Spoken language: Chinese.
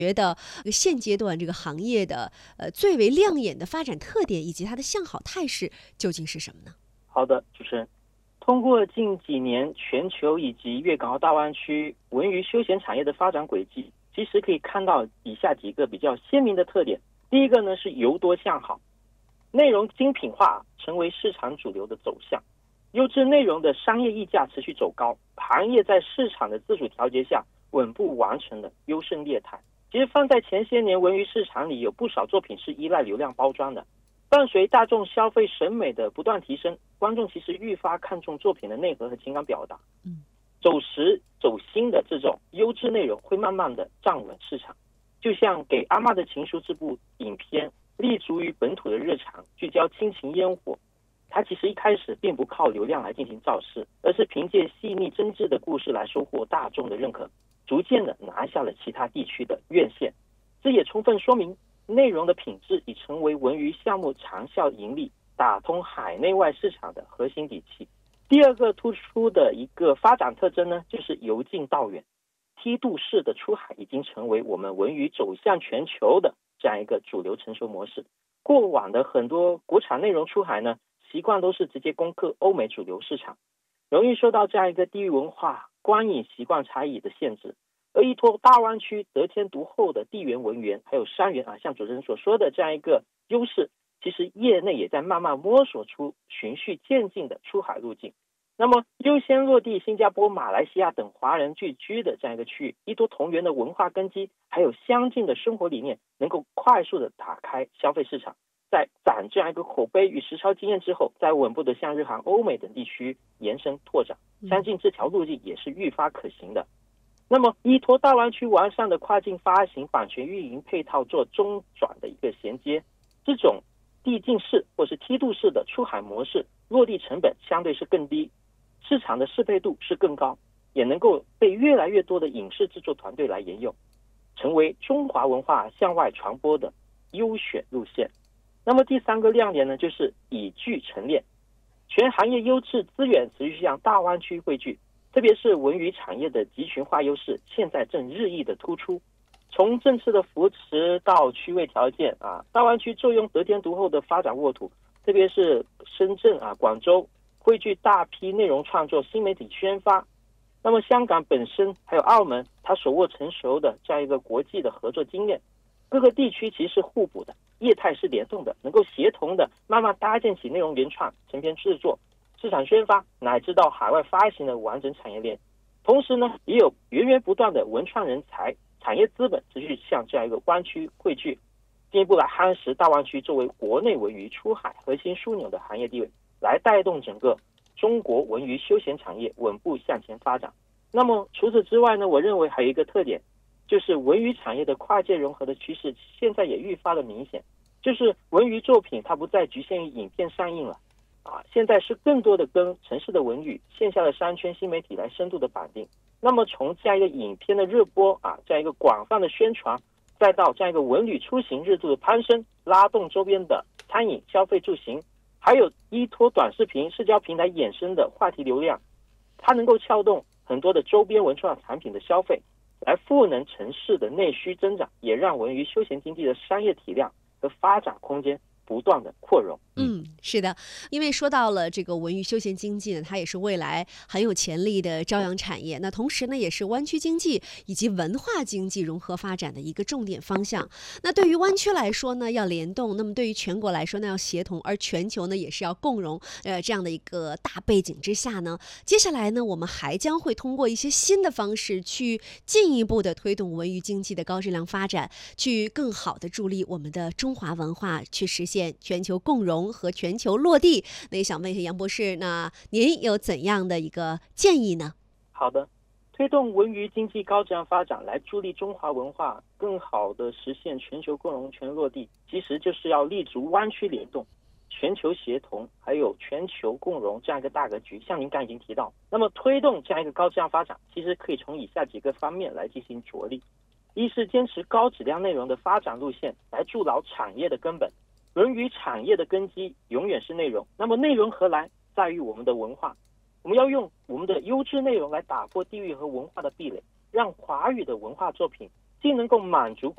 觉得现阶段这个行业的最为亮眼的发展特点以及它的向好态势究竟是什么呢？ 好的，主持人。通过近几年全球以及粤港澳大湾区文娱休闲产业的发展轨迹，其实可以看到以下几个比较鲜明的特点。第一个呢是由多向好，内容精品化成为市场主流的走向，优质内容的商业溢价持续走高，行业在市场的自主调节下稳步完成了优胜劣汰。其实放在前些年文娱市场里，有不少作品是依赖流量包装的。伴随大众消费审美的不断提升，观众其实愈发看重作品的内核和情感表达。走时走心的这种优质内容会慢慢的站稳市场。就像给阿嬷的情书这部影片，立足于本土的日常，聚焦亲情烟火。它其实一开始并不靠流量来进行造势，而是凭借细腻真挚的故事来收获大众的认可，逐渐的拿下了其他地区的院线。这也充分说明内容的品质已成为文娱项目长效盈利、打通海内外市场的核心底气。第二个突出的一个发展特征呢，就是由近到远。梯度式的出海已经成为我们文娱走向全球的这样一个主流成熟模式。过往的很多国产内容出海呢，习惯都是直接攻克欧美主流市场，容易受到这样一个地域文化、观影习惯差异的限制。而依托大湾区得天独厚的地缘文缘还有山源像主持人所说的这样一个优势，其实业内也在慢慢摸索出循序渐进的出海路径。那么优先落地新加坡、马来西亚等华人聚居的这样一个区域，依托同源的文化根基还有相近的生活理念，能够快速的打开消费市场。在攒这样一个口碑与实操经验之后，再稳步的向日韩、欧美等地区延伸拓展，相信这条路径也是愈发可行的。那么依托大湾区完善的跨境发行版权运营配套做中转的一个衔接，这种递进式或是梯度式的出海模式，落地成本相对是更低，市场的适配度是更高，也能够被越来越多的影视制作团队来沿用，成为中华文化向外传播的优选路线。那么第三个亮点呢，就是以剧成链，全行业优质资源持续向大湾区汇聚，特别是文娱产业的集群化优势，现在正日益的突出。从政策的扶持到区位条件大湾区坐拥得天独厚的发展沃土，特别是深圳广州汇聚大批内容创作、新媒体宣发。那么香港本身还有澳门，它手握成熟的这样一个国际的合作经验，各个地区其实是互补的，业态是联动的，能够协同的慢慢搭建起内容原创、成片制作、市场宣发乃至到海外发行的完整产业链。同时呢，也有源源不断的文创人才、产业资本持续向这样一个湾区汇聚，进一步来夯实大湾区作为国内文娱出海核心枢纽的行业地位，来带动整个中国文娱休闲产业稳步向前发展。那么除此之外呢，我认为还有一个特点，就是文娱产业的跨界融合的趋势现在也愈发的明显，就是文娱作品它不再局限于影片上映了现在是更多的跟城市的文娱、线下的商圈、新媒体来深度的绑定。那么从这样一个影片的热播这样一个广泛的宣传，再到这样一个文旅出行热度的攀升，拉动周边的餐饮、消费、住行，还有依托短视频、社交平台衍生的话题流量，它能够撬动很多的周边文创产品的消费，来赋能城市的内需增长，也让文娱休闲经济的商业体量和发展空间不断的扩容。 是的，因为说到了这个文娱休闲经济呢，它也是未来很有潜力的朝阳产业。那同时呢，也是湾区经济以及文化经济融合发展的一个重点方向。那对于湾区来说呢，要联动；那么对于全国来说呢，要协同；而全球呢，也是要共融。这样的一个大背景之下呢，接下来呢，我们还将会通过一些新的方式，去进一步的推动文娱经济的高质量发展，去更好的助力我们的中华文化去实现全球共融和全球落地。那也想问一下杨博士，那您有怎样的一个建议呢？ 好的，推动文娱经济高质量发展，来助力中华文化更好的实现全球共融、全落地，其实就是要立足湾区联动、全球协同，还有全球共融这样一个大格局。像您刚才已经提到，那么推动这样一个高质量发展，其实可以从以下几个方面来进行着力。一是坚持高质量内容的发展路线，来筑牢产业的根本。文娱产业的根基永远是内容，那么内容何来？在于我们的文化。我们要用我们的优质内容来打破地域和文化的壁垒，让华语的文化作品既能够满足